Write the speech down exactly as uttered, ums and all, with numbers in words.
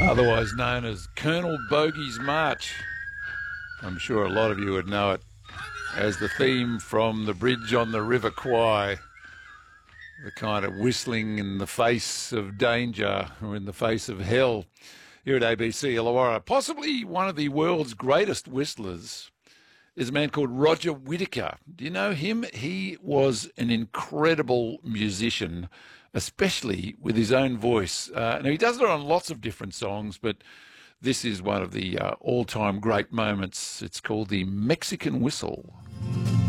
otherwise known as Colonel Bogey's March. I'm sure a lot of you would know it as the theme from The Bridge on the River Kwai, the kind of whistling in the face of danger or in the face of hell here at A B C Illawarra. Possibly one of the world's greatest whistlers is a man called Roger Whittaker. Do you know him? He was an incredible musician, especially with his own voice. Uh, now, he does it on lots of different songs, but this is one of the uh, all-time great moments. It's called the Mexican Whistle.